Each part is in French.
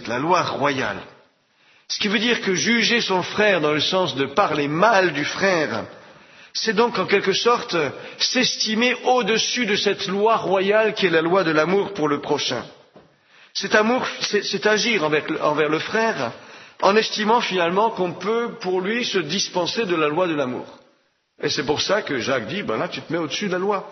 stricte, la loi royale. Ce qui veut dire que juger son frère dans le sens de parler mal du frère, c'est donc en quelque sorte s'estimer au-dessus de cette loi royale qui est la loi de l'amour pour le prochain. Cet amour, c'est agir envers le frère en estimant finalement qu'on peut pour lui se dispenser de la loi de l'amour. Et c'est pour ça que Jacques dit, ben là tu te mets au-dessus de la loi.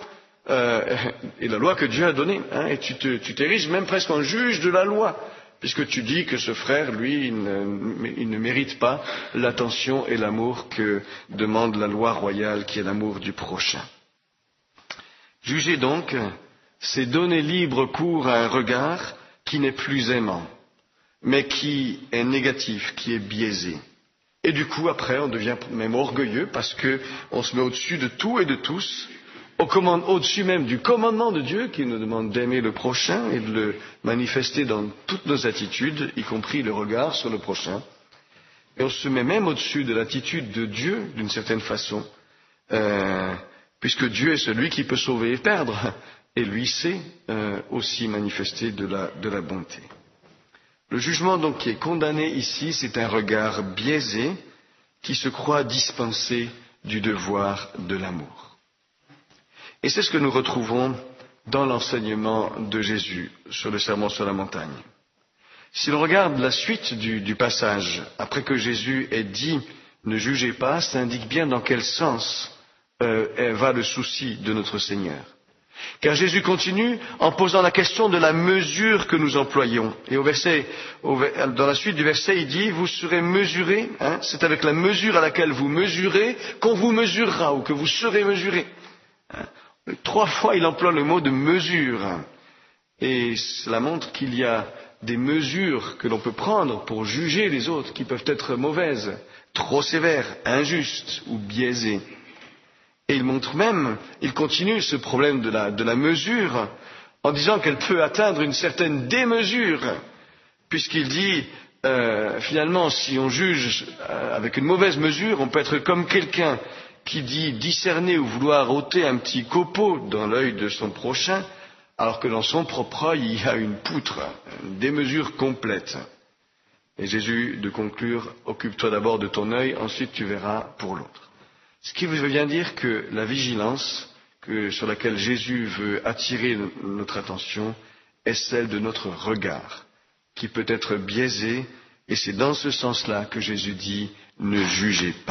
Et la loi que Dieu a donnée, et tu t'ériges même presque en juge de la loi, puisque tu dis que ce frère, lui, il ne mérite pas l'attention et l'amour que demande la loi royale, qui est l'amour du prochain. Juger donc, c'est donner libre cours à un regard qui n'est plus aimant, mais qui est négatif, qui est biaisé. Et du coup, après, on devient même orgueilleux parce qu'on se met au-dessus de tout et de tous, au-dessus même du commandement de Dieu qui nous demande d'aimer le prochain et de le manifester dans toutes nos attitudes, y compris le regard sur le prochain. Et on se met même au-dessus de l'attitude de Dieu, d'une certaine façon, puisque Dieu est celui qui peut sauver et perdre, et lui sait aussi manifester de la bonté. Le jugement donc qui est condamné ici, c'est un regard biaisé qui se croit dispensé du devoir de l'amour. Et c'est ce que nous retrouvons dans l'enseignement de Jésus sur le sermon sur la montagne. Si l'on regarde la suite du passage, après que Jésus ait dit « ne jugez pas », ça indique bien dans quel sens va le souci de notre Seigneur. Car Jésus continue en posant la question de la mesure que nous employons. Et dans la suite du verset, il dit « vous serez mesurés », c'est avec la mesure à laquelle vous mesurez qu'on vous mesurera ou que vous serez mesurés. 3 fois, il emploie le mot de mesure. Et cela montre qu'il y a des mesures que l'on peut prendre pour juger les autres qui peuvent être mauvaises, trop sévères, injustes ou biaisées. Et il continue ce problème de la mesure en disant qu'elle peut atteindre une certaine démesure, puisqu'il dit finalement si on juge avec une mauvaise mesure, on peut être comme quelqu'un qui dit discerner ou vouloir ôter un petit copeau dans l'œil de son prochain, alors que dans son propre œil il y a une poutre, une démesure complète. Et Jésus de conclure, occupe-toi d'abord de ton œil, ensuite tu verras pour l'autre. Ce qui veut bien dire que la vigilance sur laquelle Jésus veut attirer notre attention est celle de notre regard, qui peut être biaisé, et c'est dans ce sens-là que Jésus dit « ne jugez pas ».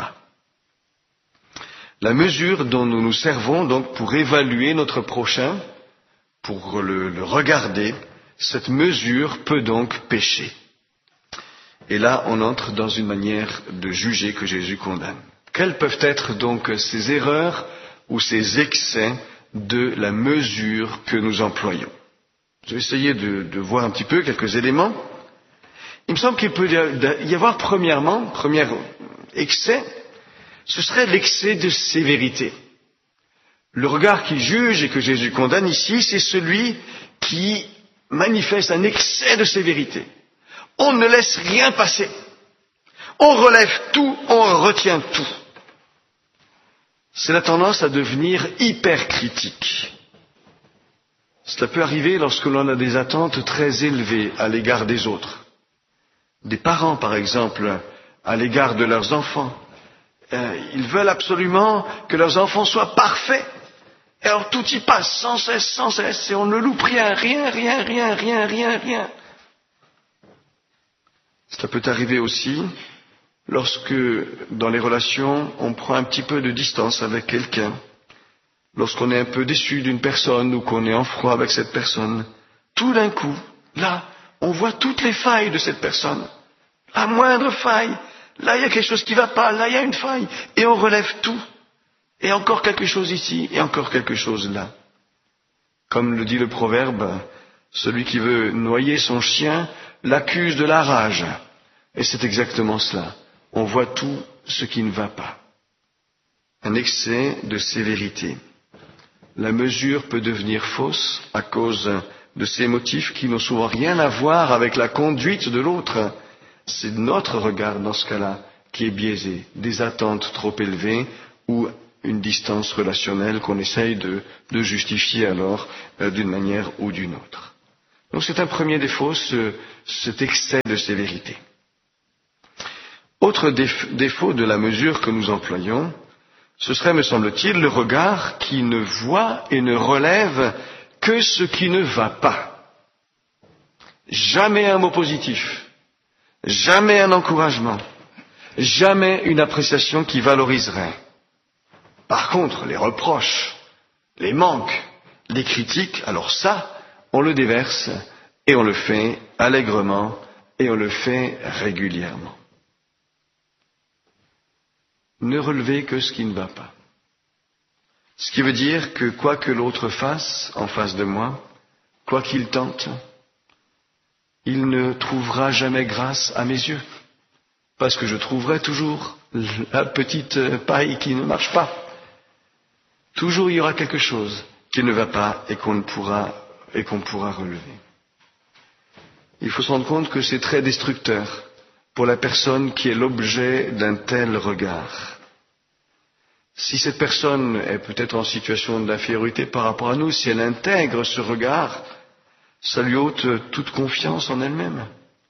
La mesure dont nous nous servons donc pour évaluer notre prochain, pour le regarder, cette mesure peut donc pécher. Et là, on entre dans une manière de juger que Jésus condamne. Quelles peuvent être donc ces erreurs ou ces excès de la mesure que nous employons? Je vais essayer de voir un petit peu quelques éléments. Il me semble qu'il peut y avoir premier excès, ce serait l'excès de sévérité. Le regard qui juge et que Jésus condamne ici, c'est celui qui manifeste un excès de sévérité. On ne laisse rien passer. On relève tout, on retient tout. C'est la tendance à devenir hyper critique. Cela peut arriver lorsque l'on a des attentes très élevées à l'égard des autres. Des parents, par exemple, à l'égard de leurs enfants. Ils veulent absolument que leurs enfants soient parfaits. Et alors tout y passe sans cesse, et on ne loupe rien. Cela peut arriver aussi lorsque, dans les relations, on prend un petit peu de distance avec quelqu'un, lorsqu'on est un peu déçu d'une personne ou qu'on est en froid avec cette personne. Tout d'un coup, là, on voit toutes les failles de cette personne. La moindre faille. Là, il y a quelque chose qui ne va pas, là, il y a une faille. Et on relève tout. Et encore quelque chose ici, et encore quelque chose là. Comme le dit le proverbe, celui qui veut noyer son chien l'accuse de la rage. Et c'est exactement cela. On voit tout ce qui ne va pas. Un excès de sévérité. La mesure peut devenir fausse à cause de ces motifs qui n'ont souvent rien à voir avec la conduite de l'autre. C'est notre regard dans ce cas-là qui est biaisé. Des attentes trop élevées ou une distance relationnelle qu'on essaye de justifier alors d'une manière ou d'une autre. Donc c'est un premier défaut, cet excès de sévérité. Autre défaut de la mesure que nous employons, ce serait, me semble-t-il, le regard qui ne voit et ne relève que ce qui ne va pas. Jamais un mot positif, jamais un encouragement, jamais une appréciation qui valoriserait. Par contre, les reproches, les manques, les critiques, alors ça, on le déverse et on le fait allègrement et on le fait régulièrement. Ne relevez que ce qui ne va pas. Ce qui veut dire que quoi que l'autre fasse en face de moi, quoi qu'il tente, il ne trouvera jamais grâce à mes yeux, parce que je trouverai toujours la petite paille qui ne marche pas. Toujours il y aura quelque chose qui ne va pas et qu'on pourra relever. Il faut se rendre compte que c'est très destructeur pour la personne qui est l'objet d'un tel regard. Si cette personne est peut-être en situation d'infériorité par rapport à nous, si elle intègre ce regard, ça lui ôte toute confiance en elle-même.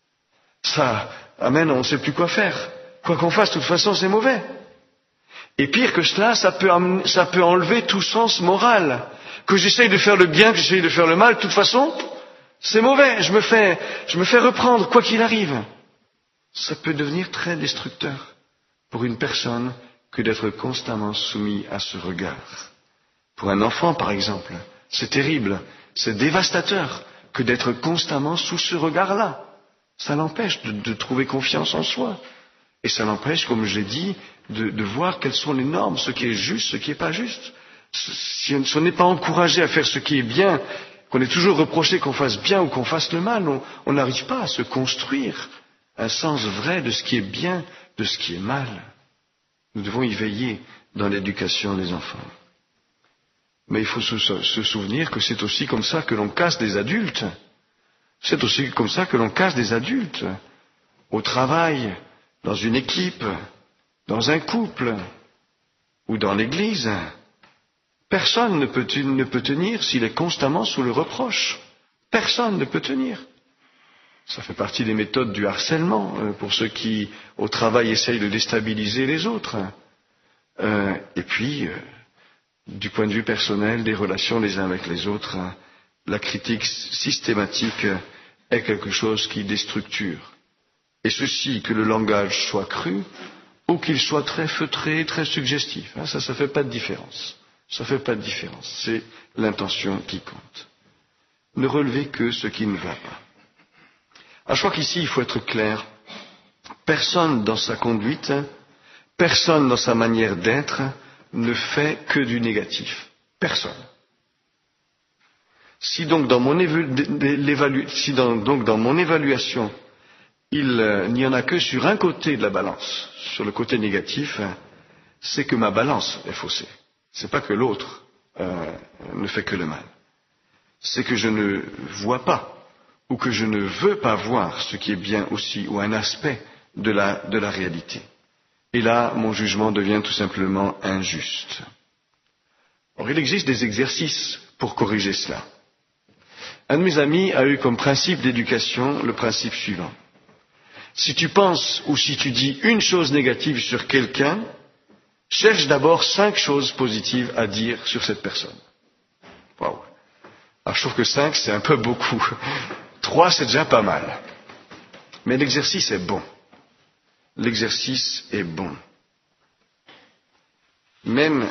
Ça amène, on ne sait plus quoi faire. Quoi qu'on fasse, de toute façon, c'est mauvais. Et pire que cela, ça peut enlever tout sens moral. Que j'essaye de faire le bien, que j'essaye de faire le mal, de toute façon, c'est mauvais. Je me fais reprendre, quoi qu'il arrive. Ça peut devenir très destructeur pour une personne que d'être constamment soumis à ce regard. Pour un enfant, par exemple, c'est terrible, c'est dévastateur que d'être constamment sous ce regard-là. Ça l'empêche de trouver confiance en soi. Et ça l'empêche, comme je l'ai dit, de voir quelles sont les normes, ce qui est juste, ce qui n'est pas juste. Si on n'est pas encouragé à faire ce qui est bien, qu'on est toujours reproché qu'on fasse bien ou qu'on fasse le mal, on n'arrive pas à se construire un sens vrai de ce qui est bien, de ce qui est mal. Nous devons y veiller dans l'éducation des enfants. Mais il faut se souvenir que c'est aussi comme ça que l'on casse des adultes. C'est aussi comme ça que l'on casse des adultes. Au travail, dans une équipe, dans un couple ou dans l'église. Personne ne peut tenir s'il est constamment sous le reproche. Personne ne peut tenir. Ça fait partie des méthodes du harcèlement pour ceux qui, au travail, essayent de déstabiliser les autres. Et puis, du point de vue personnel, des relations les uns avec les autres, la critique systématique est quelque chose qui déstructure. Et ceci, que le langage soit cru ou qu'il soit très feutré, très suggestif. Ça ne fait pas de différence. Ça ne fait pas de différence. C'est l'intention qui compte. Ne relevez que ce qui ne va pas. Alors, je crois qu'ici, il faut être clair. Personne dans sa conduite, personne dans sa manière d'être ne fait que du négatif. Personne. Si donc dans mon évaluation, il n'y en a que sur un côté de la balance, sur le côté négatif, c'est que ma balance est faussée. C'est pas que l'autre ne fait que le mal. C'est que je ne vois pas ou que je ne veux pas voir ce qui est bien aussi, ou un aspect de la réalité. Et là, mon jugement devient tout simplement injuste. Or, il existe des exercices pour corriger cela. Un de mes amis a eu comme principe d'éducation le principe suivant. Si tu penses ou si tu dis une chose négative sur quelqu'un, cherche d'abord 5 choses positives à dire sur cette personne. Waouh. Alors, je trouve que 5, c'est un peu beaucoup. 3, c'est déjà pas mal. Mais l'exercice est bon. L'exercice est bon. Même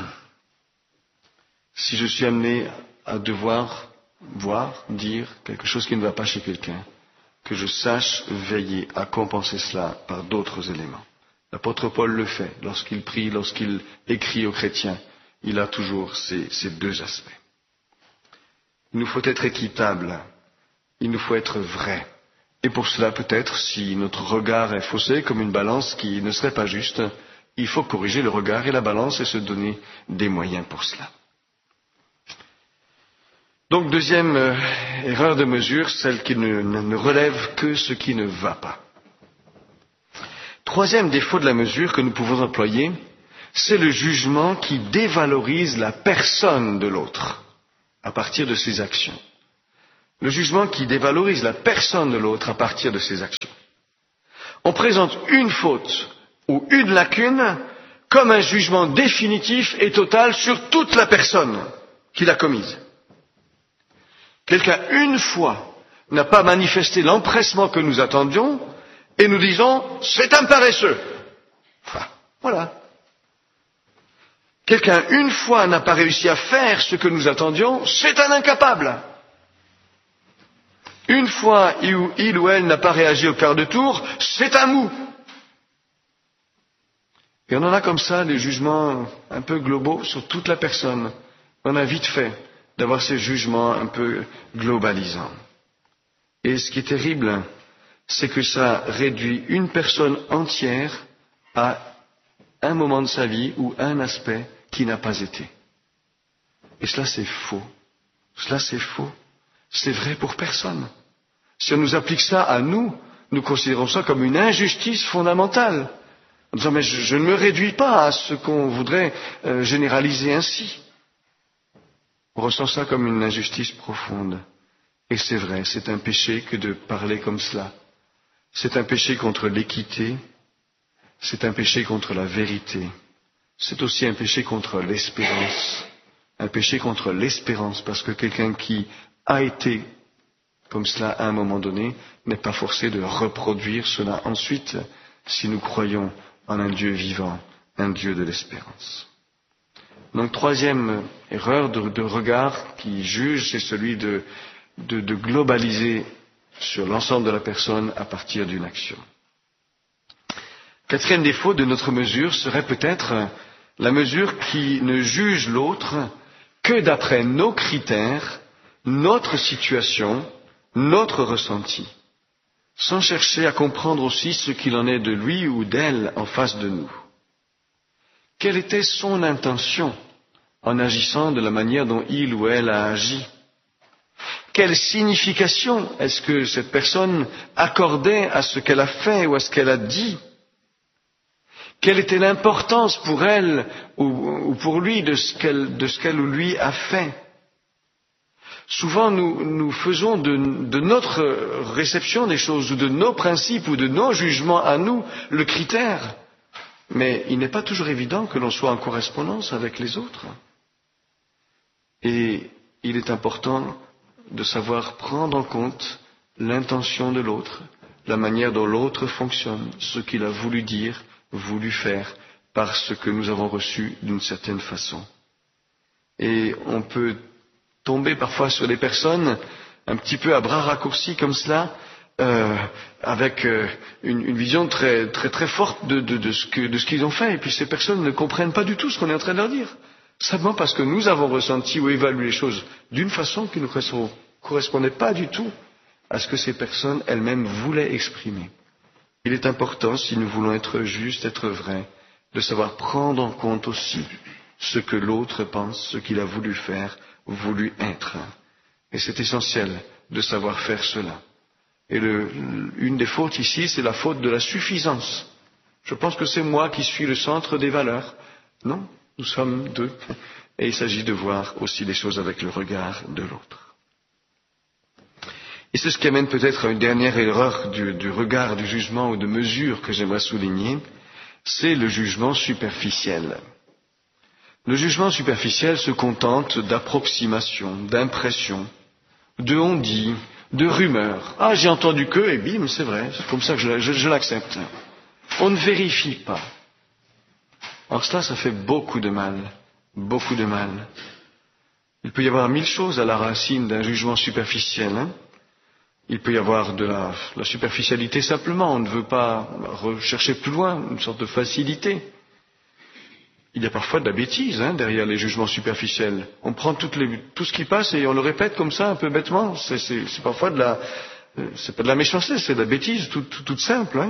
si je suis amené à devoir dire quelque chose qui ne va pas chez quelqu'un, que je sache veiller à compenser cela par d'autres éléments. L'apôtre Paul le fait. Lorsqu'il prie, lorsqu'il écrit aux chrétiens, il a toujours ces 2 aspects. Il nous faut être équitable. Il nous faut être vrai. Et pour cela, peut-être, si notre regard est faussé comme une balance qui ne serait pas juste, il faut corriger le regard et la balance et se donner des moyens pour cela. Donc, deuxième erreur de mesure, celle qui ne relève que ce qui ne va pas. Troisième défaut de la mesure que nous pouvons employer, c'est le jugement qui dévalorise la personne de l'autre à partir de ses actions. Le jugement qui dévalorise la personne de l'autre à partir de ses actions. On présente une faute ou une lacune comme un jugement définitif et total sur toute la personne qui l'a commise. Quelqu'un, une fois, n'a pas manifesté l'empressement que nous attendions et nous disons « c'est un paresseux ». Enfin, voilà. Quelqu'un, une fois, n'a pas réussi à faire ce que nous attendions, c'est un incapable. Une fois, il ou elle n'a pas réagi au quart de tour, c'est un mou. Et on en a comme ça des jugements un peu globaux sur toute la personne. On a vite fait d'avoir ces jugements un peu globalisants. Et ce qui est terrible, c'est que ça réduit une personne entière à un moment de sa vie ou un aspect qui n'a pas été. Et cela, c'est faux. Cela, c'est faux. C'est vrai pour personne. Si on nous applique ça à nous, nous considérons ça comme une injustice fondamentale. En disant, mais je ne me réduis pas à ce qu'on voudrait généraliser ainsi. On ressent ça comme une injustice profonde. Et c'est vrai, c'est un péché que de parler comme cela. C'est un péché contre l'équité. C'est un péché contre la vérité. C'est aussi un péché contre l'espérance. Un péché contre l'espérance, parce que quelqu'un qui a été comme cela à un moment donné n'est pas forcé de reproduire cela ensuite si nous croyons en un Dieu vivant, un Dieu de l'espérance. Donc, troisième erreur de regard qui juge, c'est celui de globaliser sur l'ensemble de la personne à partir d'une action. Quatrième défaut de notre mesure serait peut-être la mesure qui ne juge l'autre que d'après nos critères, notre situation, notre ressenti, sans chercher à comprendre aussi ce qu'il en est de lui ou d'elle en face de nous. Quelle était son intention en agissant de la manière dont il ou elle a agi? Quelle signification est-ce que cette personne accordait à ce qu'elle a fait ou à ce qu'elle a dit? Quelle était l'importance pour elle ou pour lui de ce qu'elle ou lui a fait? Souvent, nous faisons de notre réception des choses ou de nos principes ou de nos jugements à nous le critère. Mais il n'est pas toujours évident que l'on soit en correspondance avec les autres. Et il est important de savoir prendre en compte l'intention de l'autre, la manière dont l'autre fonctionne, ce qu'il a voulu dire, voulu faire, par ce que nous avons reçu d'une certaine façon. Et on peut tomber parfois sur des personnes un petit peu à bras raccourcis comme cela, avec une vision très très très forte de ce qu'ils ont fait, et puis ces personnes ne comprennent pas du tout ce qu'on est en train de leur dire, simplement parce que nous avons ressenti ou évalué les choses d'une façon qui ne correspondait pas du tout à ce que ces personnes elles-mêmes voulaient exprimer. Il est important, si nous voulons être justes, être vrais, de savoir prendre en compte aussi ce que l'autre pense, ce qu'il a voulu faire, voulu être. Et c'est essentiel de savoir faire cela. Et une des fautes ici, c'est la faute de la suffisance. Je pense que c'est moi qui suis le centre des valeurs. Non, nous sommes deux. Et il s'agit de voir aussi les choses avec le regard de l'autre. Et c'est ce qui amène peut-être à une dernière erreur du regard, du jugement ou de mesure que j'aimerais souligner, c'est le jugement superficiel. Le jugement superficiel se contente d'approximations, d'impressions, de on-dit, de rumeurs. Ah, j'ai entendu que, et bim, c'est vrai, c'est comme ça que je l'accepte. On ne vérifie pas. Alors cela, ça fait beaucoup de mal, beaucoup de mal. Il peut y avoir 1000 choses à la racine d'un jugement superficiel, Il peut y avoir de la superficialité simplement, on ne veut pas rechercher plus loin, une sorte de facilité. Il y a parfois de la bêtise derrière les jugements superficiels. On prend tout ce qui passe et on le répète comme ça un peu bêtement. C'est parfois c'est pas de la méchanceté, c'est de la bêtise toute simple.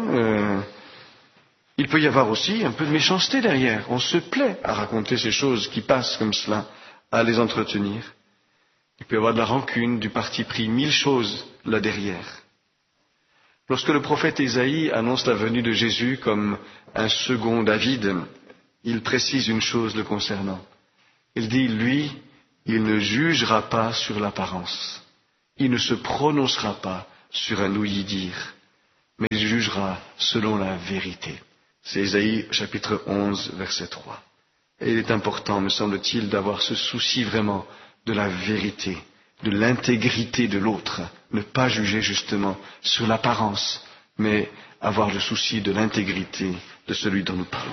Il peut y avoir aussi un peu de méchanceté derrière. On se plaît à raconter ces choses qui passent comme cela, à les entretenir. Il peut y avoir de la rancune, du parti pris, 1000 choses là derrière. Lorsque le prophète Ésaïe annonce la venue de Jésus comme un second David, il précise une chose le concernant. Il dit, lui, il ne jugera pas sur l'apparence. il ne se prononcera pas sur un ouï-dire, mais il jugera selon la vérité. C'est Ésaïe chapitre 11, verset 3. Et il est important, me semble-t-il, d'avoir ce souci vraiment de la vérité, de l'intégrité de l'autre, ne pas juger justement sur l'apparence, mais avoir le souci de l'intégrité de celui dont nous parlons.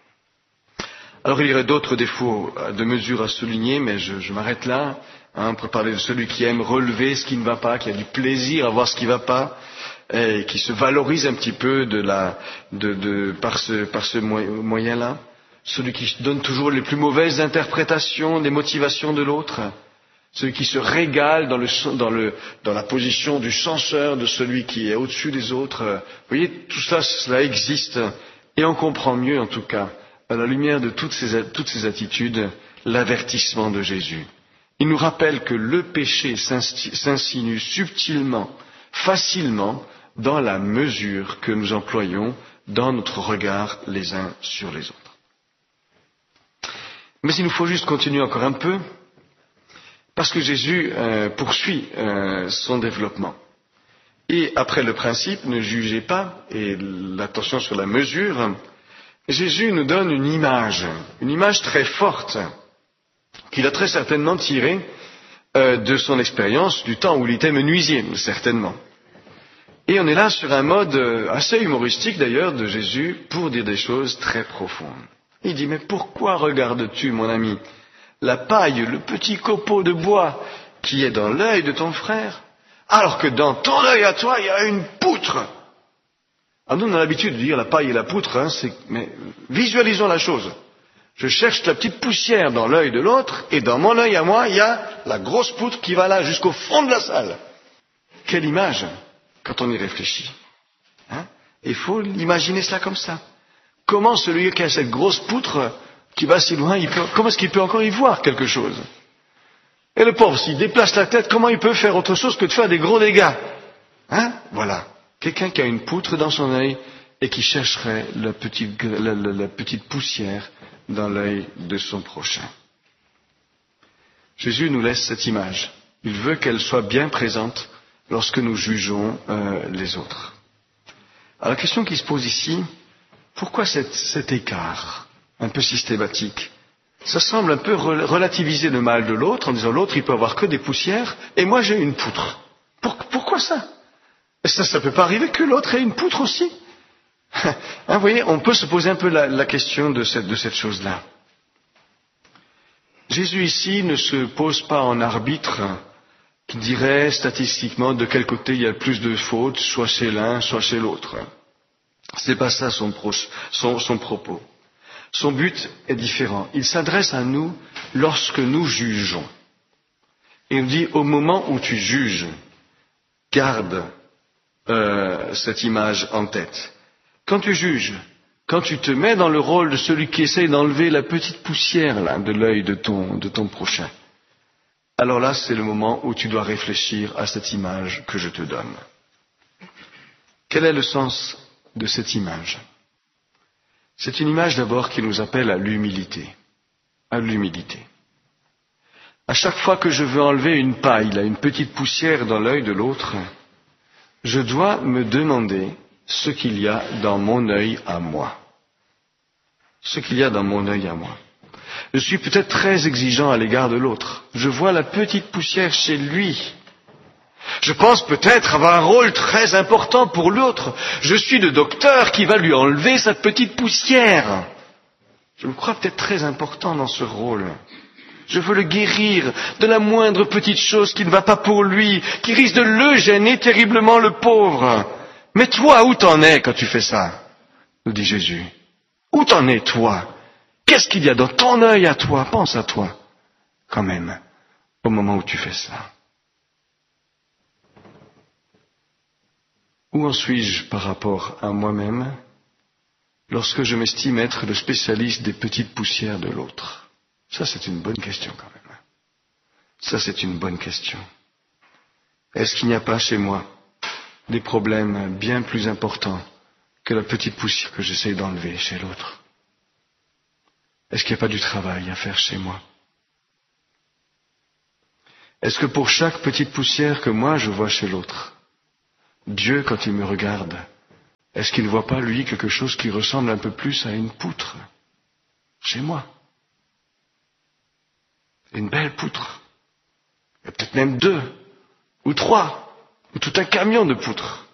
Alors il y aurait d'autres défauts de mesure à souligner, mais je m'arrête là, pour parler de celui qui aime relever ce qui ne va pas, qui a du plaisir à voir ce qui ne va pas, et qui se valorise un petit peu par ce moyen-là. Celui qui donne toujours les plus mauvaises interprétations des motivations de l'autre. Celui qui se régale dans la position du censeur, de celui qui est au-dessus des autres. Vous voyez, tout ça, cela existe. Et on comprend mieux, en tout cas, à la lumière de toutes ces attitudes, l'avertissement de Jésus. Il nous rappelle que le péché s'insinue subtilement, facilement, dans la mesure que nous employons dans notre regard les uns sur les autres. Mais il nous faut juste continuer encore un peu, parce que Jésus poursuit son développement. Et après le principe, ne jugez pas, et l'attention sur la mesure, Jésus nous donne une image très forte, qu'il a très certainement tirée de son expérience du temps où il était menuisier, certainement. Et on est là sur un mode assez humoristique d'ailleurs de Jésus pour dire des choses très profondes. Il dit, mais pourquoi regardes-tu, mon ami, la paille, le petit copeau de bois qui est dans l'œil de ton frère, alors que dans ton œil à toi, il y a une poutre? Alors nous, on a l'habitude de dire la paille et la poutre, mais visualisons la chose. Je cherche la petite poussière dans l'œil de l'autre, et dans mon œil à moi, il y a la grosse poutre qui va là, jusqu'au fond de la salle. Quelle image, quand on y réfléchit. Il faut l'imaginer cela comme ça. Comment celui qui a cette grosse poutre, qui va si loin, comment est-ce qu'il peut encore y voir quelque chose? Et le pauvre, s'il déplace la tête, comment il peut faire autre chose que de faire des gros dégâts? Voilà. Quelqu'un qui a une poutre dans son œil et qui chercherait la petite poussière dans l'œil de son prochain. Jésus nous laisse cette image. Il veut qu'elle soit bien présente lorsque nous jugeons les autres. Alors la question qui se pose ici, pourquoi cet écart un peu systématique? Ça semble un peu relativiser le mal de l'autre en disant l'autre il peut avoir que des poussières et moi j'ai une poutre. Pourquoi ça? Ça ne peut pas arriver que l'autre ait une poutre aussi. Vous voyez, on peut se poser un peu la question de cette chose-là. Jésus ici ne se pose pas en arbitre qui dirait statistiquement de quel côté il y a le plus de fautes, soit chez l'un, soit chez l'autre. C'est pas ça son propos. Son but est différent. Il s'adresse à nous lorsque nous jugeons. Il nous dit, au moment où tu juges, garde cette image en tête. Quand tu juges, quand tu te mets dans le rôle de celui qui essaye d'enlever la petite poussière là, de l'œil de ton prochain, alors là, c'est le moment où tu dois réfléchir à cette image que je te donne. Quel est le sens de cette image? C'est une image d'abord qui nous appelle à l'humilité. À l'humilité. À chaque fois que je veux enlever une paille, là, une petite poussière dans l'œil de l'autre, je dois me demander ce qu'il y a dans mon œil à moi. Ce qu'il y a dans mon œil à moi. Je suis peut-être très exigeant à l'égard de l'autre. Je vois la petite poussière chez lui. Je pense peut-être avoir un rôle très important pour l'autre. Je suis le docteur qui va lui enlever sa petite poussière. Je me crois peut-être très important dans ce rôle. Je veux le guérir de la moindre petite chose qui ne va pas pour lui, qui risque de le gêner terriblement, le pauvre. Mais toi, où t'en es quand tu fais ça? Nous dit Jésus. Où t'en es, toi? Qu'est-ce qu'il y a dans ton œil à toi? Pense à toi, quand même, au moment où tu fais ça. Où en suis-je par rapport à moi-même lorsque je m'estime être le spécialiste des petites poussières de l'autre? Ça, c'est une bonne question quand même. Ça, c'est une bonne question. Est-ce qu'il n'y a pas chez moi des problèmes bien plus importants que la petite poussière que j'essaie d'enlever chez l'autre? Est-ce qu'il n'y a pas du travail à faire chez moi? Est-ce que pour chaque petite poussière que moi je vois chez l'autre, Dieu, quand il me regarde, est-ce qu'il ne voit pas, lui, quelque chose qui ressemble un peu plus à une poutre chez moi? Une belle poutre. Il y a peut-être même 2 ou 3 ou tout un camion de poutres.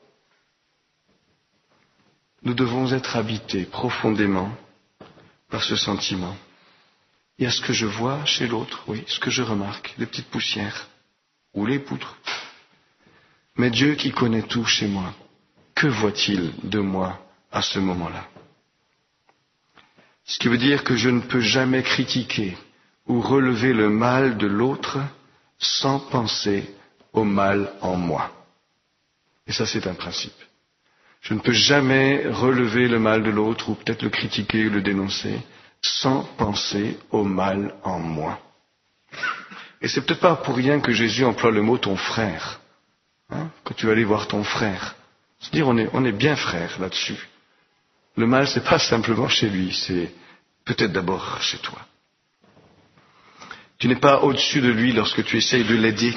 Nous devons être habités profondément par ce sentiment. Il y a ce que je vois chez l'autre, oui, ce que je remarque, les petites poussières ou les poutres. Mais Dieu qui connaît tout chez moi, que voit-il de moi à ce moment-là? Ce qui veut dire que je ne peux jamais critiquer ou relever le mal de l'autre sans penser au mal en moi. Et ça, c'est un principe. Je ne peux jamais relever le mal de l'autre ou peut-être le critiquer ou le dénoncer sans penser au mal en moi. Et c'est peut-être pas pour rien que Jésus emploie le mot ton frère. Quand tu vas aller voir ton frère. C'est-à-dire on est bien frères là-dessus. Le mal, c'est pas simplement chez lui, c'est peut-être d'abord chez toi. Tu n'es pas au-dessus de lui lorsque tu essayes de l'aider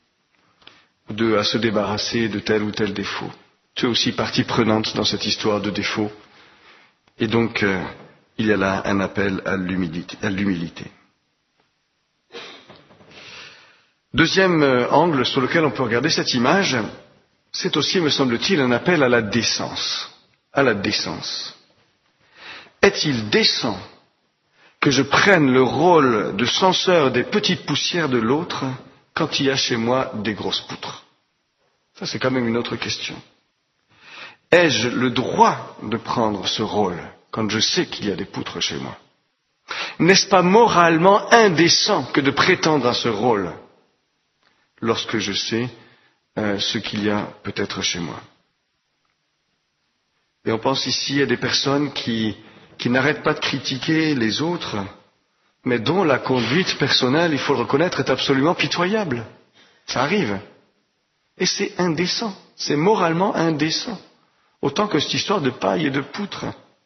à se débarrasser de tel ou tel défaut. Tu es aussi partie prenante dans cette histoire de défaut. Et donc, il y a là un appel à l'humilité. Deuxième angle sur lequel on peut regarder cette image, c'est aussi, me semble-t-il, un appel à la décence. À la décence. Est-il décent que je prenne le rôle de censeur des petites poussières de l'autre quand il y a chez moi des grosses poutres? Ça, c'est quand même une autre question. Ai-je le droit de prendre ce rôle quand je sais qu'il y a des poutres chez moi? N'est-ce pas moralement indécent que de prétendre à ce rôle lorsque je sais ce qu'il y a peut-être chez moi? Et on pense ici à des personnes qui n'arrêtent pas de critiquer les autres, mais dont la conduite personnelle, il faut le reconnaître, est absolument pitoyable. Ça arrive. Et c'est indécent. C'est moralement indécent. Autant que cette histoire de paille et de poutre.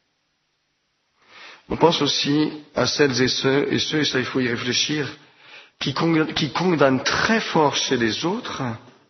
On pense aussi à celles et ceux, et ça il faut y réfléchir, qui condamnent très fort chez les autres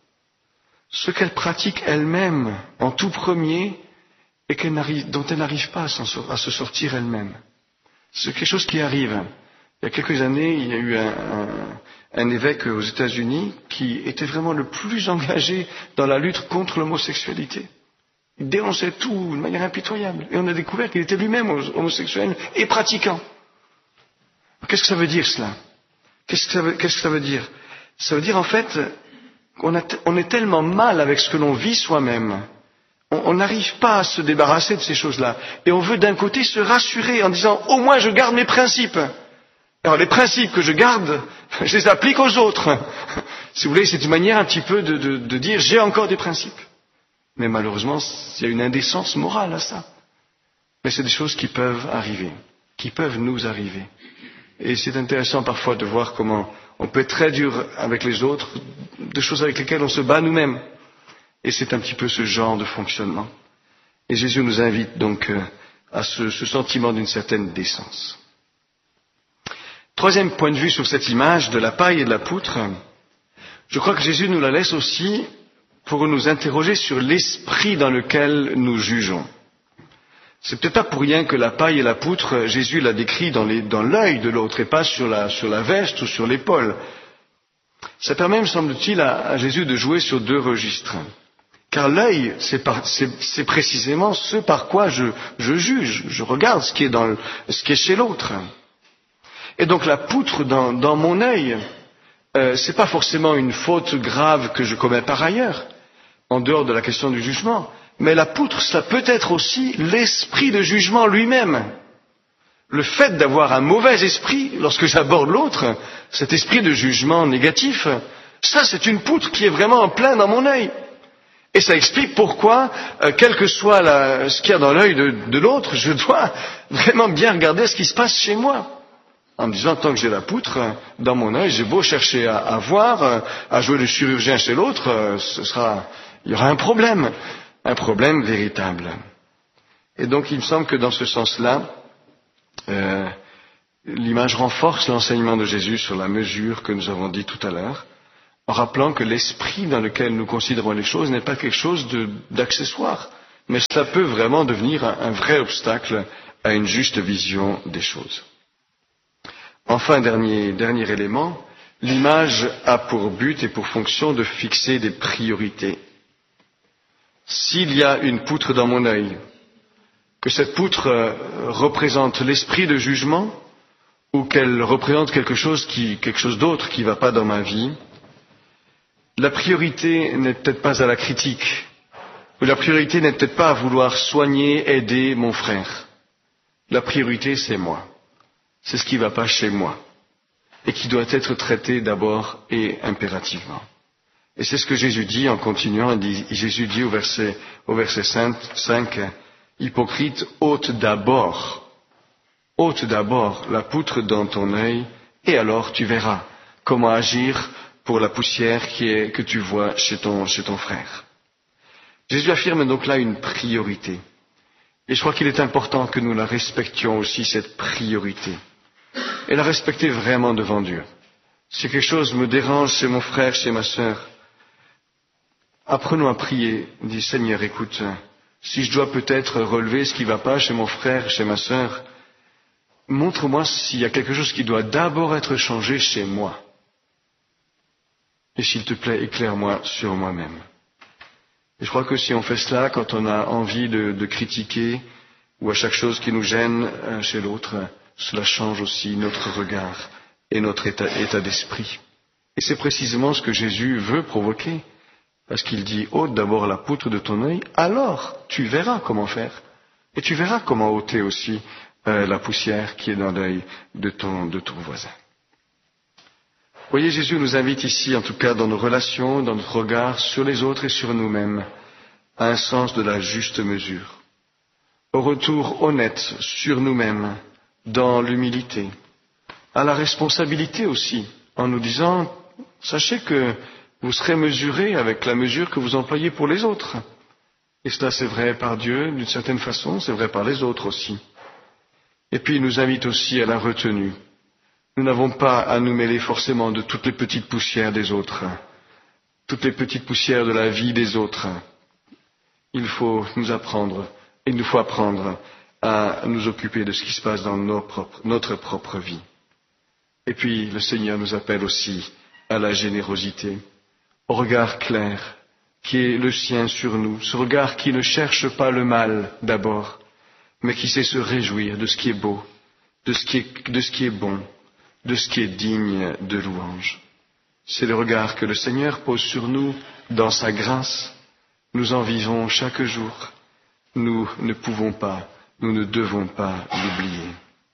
ce qu'elles pratiquent elles-mêmes en tout premier et dont elles n'arrivent pas à se sortir elles-mêmes. C'est quelque chose qui arrive. Il y a quelques années, il y a eu un évêque aux États-Unis qui était vraiment le plus engagé dans la lutte contre l'homosexualité. Il dénonçait tout de manière impitoyable. Et on a découvert qu'il était lui-même homosexuel et pratiquant. Qu'est-ce que ça veut dire cela? Qu'est-ce que ça veut dire? Ça veut dire en fait qu'on est tellement mal avec ce que l'on vit soi-même. On n'arrive pas à se débarrasser de ces choses-là. Et on veut d'un côté se rassurer en disant « au moins je garde mes principes ». Alors les principes que je garde, je les applique aux autres. Si vous voulez, c'est une manière un petit peu de dire « j'ai encore des principes ». Mais malheureusement, il y a une indécence morale à ça. Mais c'est des choses qui peuvent arriver, qui peuvent nous arriver. Et c'est intéressant parfois de voir comment on peut être très dur avec les autres, des choses avec lesquelles on se bat nous-mêmes. Et c'est un petit peu ce genre de fonctionnement. Et Jésus nous invite donc à ce sentiment d'une certaine décence. Troisième point de vue sur cette image de la paille et de la poutre, je crois que Jésus nous la laisse aussi pour nous interroger sur l'esprit dans lequel nous jugeons. C'est peut-être pas pour rien que la paille et la poutre, Jésus l'a décrit dans l'œil de l'autre et pas sur la veste ou sur l'épaule. Ça permet, me semble-t-il, à Jésus de jouer sur 2 registres. Car l'œil, c'est précisément ce par quoi je juge. Je regarde ce qui est chez l'autre. Et donc la poutre dans mon œil, c'est pas forcément une faute grave que je commets par ailleurs, en dehors de la question du jugement. Mais la poutre, ça peut être aussi l'esprit de jugement lui-même. Le fait d'avoir un mauvais esprit, lorsque j'aborde l'autre, cet esprit de jugement négatif, ça c'est une poutre qui est vraiment en plein dans mon œil. Et ça explique pourquoi, quel que soit ce qu'il y a dans l'œil de l'autre, je dois vraiment bien regarder ce qui se passe chez moi. En me disant, tant que j'ai la poutre dans mon œil, j'ai beau chercher à voir, à jouer le chirurgien chez l'autre, il y aura un problème véritable. Et donc il me semble que dans ce sens-là, l'image renforce l'enseignement de Jésus sur la mesure que nous avons dit tout à l'heure, en rappelant que l'esprit dans lequel nous considérons les choses n'est pas quelque chose d'accessoire, mais cela peut vraiment devenir un vrai obstacle à une juste vision des choses. Enfin, dernier élément, l'image a pour but et pour fonction de fixer des priorités. S'il y a une poutre dans mon œil, que cette poutre représente l'esprit de jugement ou qu'elle représente quelque chose d'autre qui ne va pas dans ma vie, la priorité n'est peut-être pas à la critique, ou la priorité n'est peut-être pas à vouloir soigner, aider mon frère. La priorité, c'est moi. C'est ce qui ne va pas chez moi et qui doit être traité d'abord et impérativement. Et c'est ce que Jésus dit en continuant. Jésus dit au verset 5, « Hypocrite, ôte d'abord la poutre dans ton œil, et alors tu verras comment agir pour la poussière que tu vois chez ton frère. » Jésus affirme donc là une priorité. Et je crois qu'il est important que nous la respections aussi, cette priorité. Et la respecter vraiment devant Dieu. Si quelque chose me dérange chez mon frère, chez ma sœur, apprenons à prier. Dis, Seigneur, écoute, si je dois peut-être relever ce qui ne va pas chez mon frère, chez ma sœur, montre-moi s'il y a quelque chose qui doit d'abord être changé chez moi. Et s'il te plaît, éclaire-moi sur moi-même. Et je crois que si on fait cela, quand on a envie de critiquer, ou à chaque chose qui nous gêne chez l'autre, cela change aussi notre regard et notre état d'esprit. Et c'est précisément ce que Jésus veut provoquer. Parce qu'il dit, ôte d'abord la poutre de ton œil, alors tu verras comment faire. Et tu verras comment ôter aussi la poussière qui est dans l'œil de ton voisin. Vous voyez, Jésus nous invite ici, en tout cas dans nos relations, dans notre regard sur les autres et sur nous-mêmes, à un sens de la juste mesure. Au retour honnête sur nous-mêmes, dans l'humilité, à la responsabilité aussi, en nous disant, sachez que vous serez mesurés avec la mesure que vous employez pour les autres. Et cela c'est vrai par Dieu, d'une certaine façon, c'est vrai par les autres aussi. Et puis il nous invite aussi à la retenue. Nous n'avons pas à nous mêler forcément de toutes les petites poussières des autres, toutes les petites poussières de la vie des autres. Il faut nous apprendre, et il nous faut apprendre à nous occuper de ce qui se passe dans notre propre vie. Et puis le Seigneur nous appelle aussi à la générosité, au regard clair qui est le sien sur nous, ce regard qui ne cherche pas le mal d'abord, mais qui sait se réjouir de ce qui est beau, de ce qui est bon, de ce qui est digne de louange. C'est le regard que le Seigneur pose sur nous dans sa grâce. Nous en vivons chaque jour. Nous ne pouvons pas, nous ne devons pas l'oublier.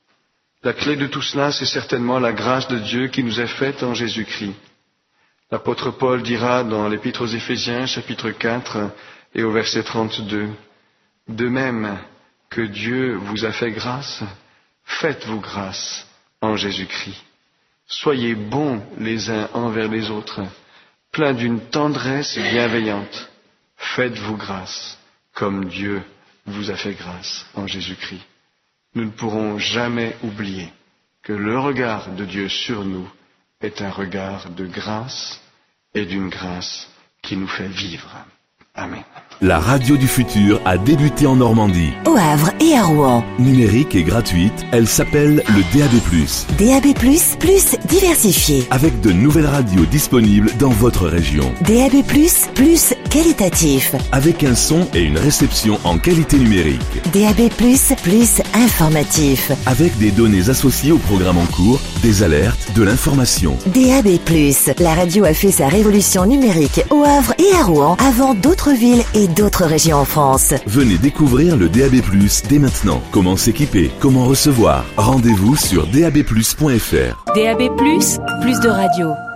La clé de tout cela, c'est certainement la grâce de Dieu qui nous est faite en Jésus-Christ. L'apôtre Paul dira dans l'Épître aux Éphésiens, chapitre 4 et au verset 32, « De même que Dieu vous a fait grâce, faites-vous grâce en Jésus-Christ. Soyez bons les uns envers les autres, pleins d'une tendresse bienveillante. Faites-vous grâce, comme Dieu vous a fait grâce en Jésus-Christ. » Nous ne pourrons jamais oublier que le regard de Dieu sur nous est un regard de grâce et d'une grâce qui nous fait vivre. Amen. La radio du futur a débuté en Normandie, au Havre et à Rouen. Numérique et gratuite, elle s'appelle le DAB+. DAB+, plus diversifié. Avec de nouvelles radios disponibles dans votre région. DAB+, plus qualitatif. Avec un son et une réception en qualité numérique. DAB+, plus informatif. Avec des données associées au programme en cours, des alertes, de l'information. DAB+, la radio a fait sa révolution numérique au Havre et à Rouen avant d'autres villes et d'autres régions en France. Venez découvrir le DAB+, dès maintenant. Comment s'équiper, comment recevoir. Rendez-vous sur dabplus.fr. DAB+, plus de radio.